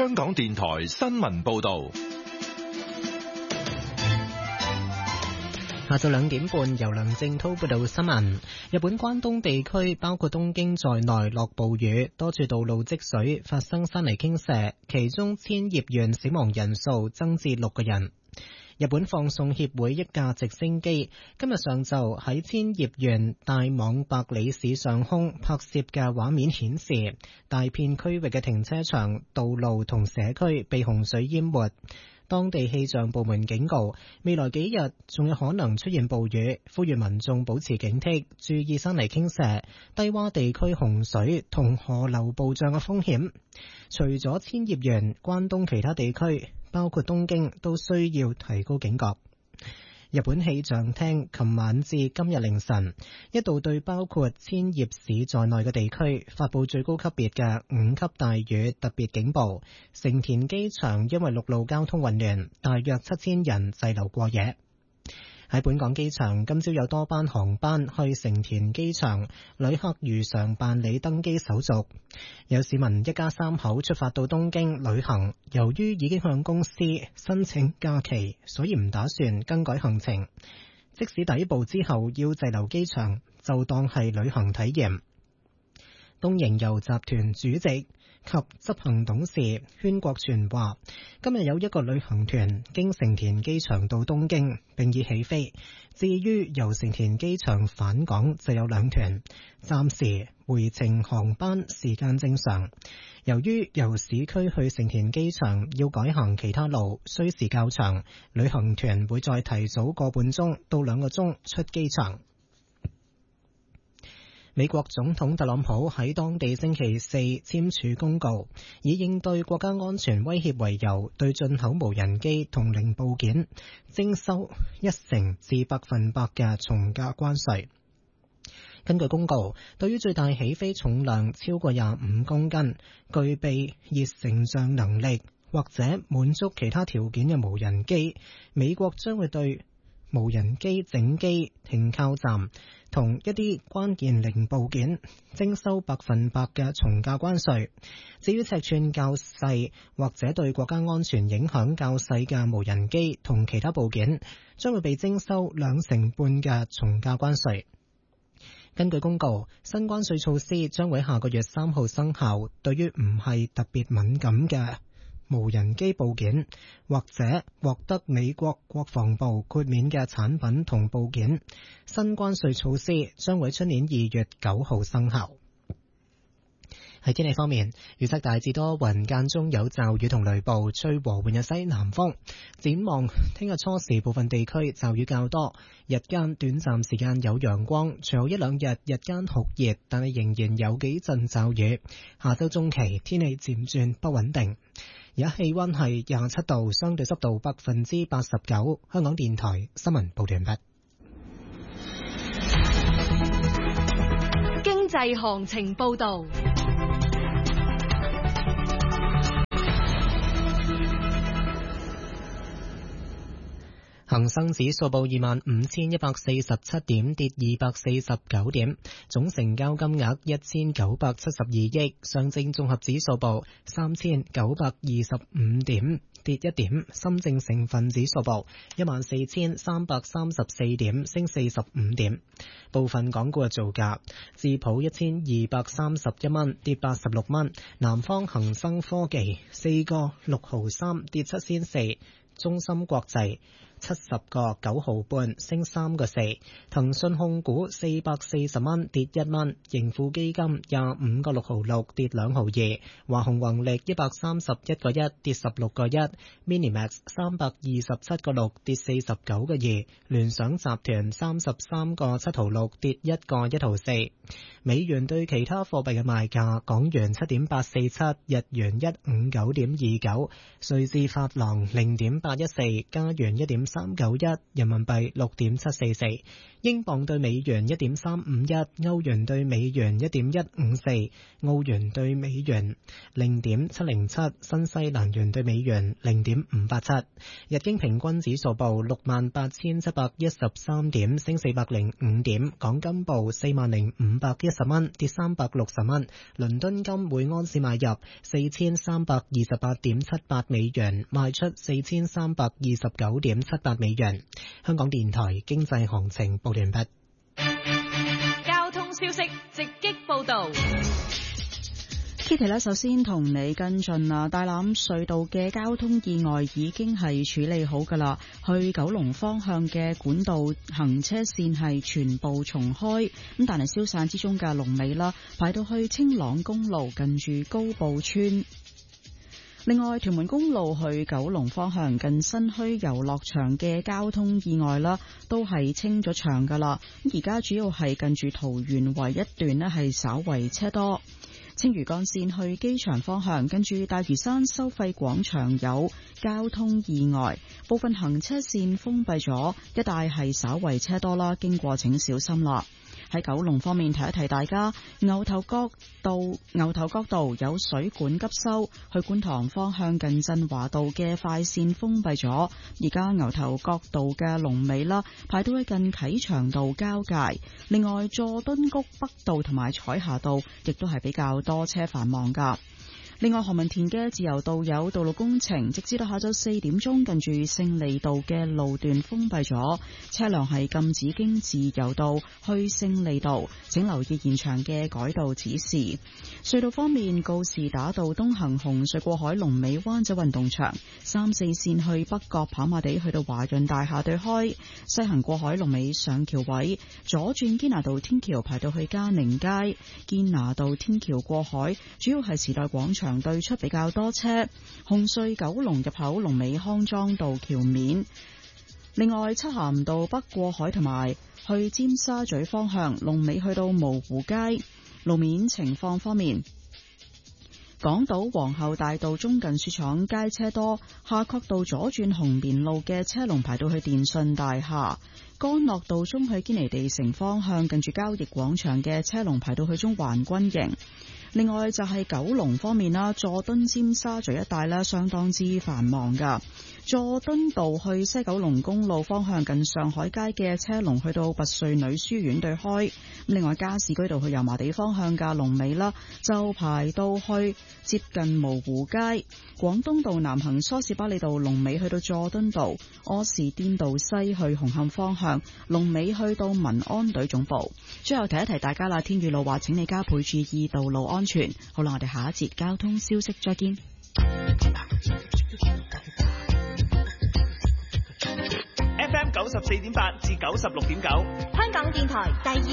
香港電台新聞報道。 下晝2點半，由梁正濤報道新聞。日本關東地區包括東京在內落暴雨，多處道路積水，發生山泥傾瀉，其中千葉縣死亡人數增至6個人。日本放送協會一架直升機今日上晝喺千葉縣大網白里市上空拍攝嘅畫面顯示，大片區域嘅停車場、道路同社區被洪水淹沒。當地氣象部門警告，未來幾日仲有可能出現暴雨，呼籲民眾保持警惕，注意山泥傾瀉、低洼地區洪水同河流暴漲嘅風險。除咗千葉縣，關東其他地區，包括東京，都需要提高警覺。日本氣象廳琴晚至今日凌晨，一度對包括千葉市在內嘅地區發佈最高級別嘅5級大雨特別警報。成田機場因為陸路交通混亂，大約7000人滯留過夜。喺本港機場，今朝有多班航班去成田機場，旅客如常辦理登機手續。有市民一家3口出發到東京旅行，由於已經向公司申請假期，所以唔打算更改行程。即使抵埗之後要滯留機場，就當係旅行體驗。東瀛遊集團主席及執行董事禤國全話，今日有一個旅行團經成田機場到東京並已起飛，至於由成田機場返港就有2團，暫時回程航班時間正常。由於由市區去成田機場要改行其他路，需時較長，旅行團會再提早個半鐘到2個鐘出機場。美國總統特朗普喺當地星期4簽署公告，以應對國家安全威脅為由，對進口無人機同零部件徵收1%至100%嘅從價關稅。根據公告，對於最大起飛重量超過25公斤、具備熱成像能力或者滿足其他條件嘅無人機，美國將會對無人機整機、停靠站同一啲關鍵零部件徵收100%嘅從價關稅。至於尺寸較細或者對國家安全影響較細嘅無人機同其他部件，將會被徵收2.5%嘅從價關稅。根據公告，新關稅措施將會下個月3號生效，對於唔係特別敏感嘅無人機部件或者獲得美國國防部豁免嘅產品同部件，新關稅措施將會出年2月9號生效。喺天氣方面，預測大致多雲，間中有驟雨同雷暴，吹和緩嘅西南風。展望聽日初時部分地區驟雨較多，日間短暫時間有陽光，隨後1-2日日間酷熱，但係仍然有幾陣驟雨。下周中期天氣漸轉不穩定。而家氣溫係27度，相對濕度89%。香港電台新聞報道完畢。 經濟行情報道。 恒生指數報25,147點，跌249點，總成交金額1972億。上證綜合指數報3,925點，跌1點。深證成分指數報14,334點，升45點。部分港股嘅造價：智普1,231蚊，跌86蚊；南方恒生科技4個6毫3，跌7仙4；中芯國際70個9毫半，升3個4；騰訊控股440蚊，跌1蚊；盈富基金25個6毫6，跌2毫2；華虹宏力131個1，跌16個1； Minimax 327個6，跌49個2；聯想集團33個7毫6，跌1個1毫4。美元對其他貨幣嘅賣價：港元7.847，日元159.29，瑞士法郎0.814，加元1.3 6.391，人民幣6.744，英鎊對美元1.351，歐元對美元1.154，澳元對美元0.707，新西蘭元對美元0.587。日經平均指數報68,713點，升405點。港金報40,510蚊，跌360蚊。倫敦金每盎司買入4328.78美元，賣出4329.78美元。香港電台經濟行情報完畢。 交通消息直擊報道。 Kitty 呢，首先同你跟進大欖隧道嘅交通意外已經係處理好噶啦，去九龍方向嘅管道行車線係全部重開，咁但係消散之中嘅龍尾啦，排到去青朗公路近住高埔村。另外，屯門公路去九龍方向近新墟遊樂場嘅交通意外啦，都係清咗場噶啦，咁而家主要係近住桃園圍一段呢係稍為車多。青嶼幹線去機場方向，跟住大嶼山收費廣場有交通意外，部分行車線封閉咗，一帶係稍為車多啦，經過請小心啦。喺九龍方面，提一提大家，牛頭角道有水管急修，去觀塘方向近振華道嘅快線封閉咗，而家牛頭角道嘅龍尾啦，排到去近啟祥道交界。另外，佐敦谷北道同埋彩霞道亦都係比較多車繁忙噶。另外，何文田嘅自由道有道路工程，直至到下晝4點鐘，近住勝利道嘅路段封閉咗，車輛係禁止經自由道去勝利道，請留意現場嘅改道指示。隧道方面，告士打道東行紅隧過海龍尾灣仔運動場，3、4線去北角跑馬地去到華潤大廈對開，西行過海龍尾上橋位，左轉堅拿道天橋排到去嘉寧街，堅拿道天橋過海主要係時代廣場對出比較多車，紅隧九龍入口龍尾康莊道橋面。另外，漆咸道北過海同埋去尖沙咀方向龍尾去到蕪湖街。路面情況方面，港島皇后大道中近雪廠街車多，夏慤道左轉紅棉路嘅車龍排到去電訊大廈。干諾道中去堅尼地城方向近住交易廣場嘅車龍排到去中環軍營。另外就係九龍方面啦，佐敦尖沙咀一帶咧相當之繁忙噶。佐敦道去西九龍公路方向近上海街嘅車龍去到拔萃女書院對開。另外加士居道去油麻地方向嘅龍尾啦，就排到去接近蕪湖街。廣東道南行梳士巴利道龍尾去到佐敦道，柯士甸道西去紅磡方向龍尾去到民安隊總部。最後提一提大家啦，天雨路滑，請你加倍注意道路安全。好啦，我哋下一節交通消息再見。 FM 94.8至96.9， 香港電台第二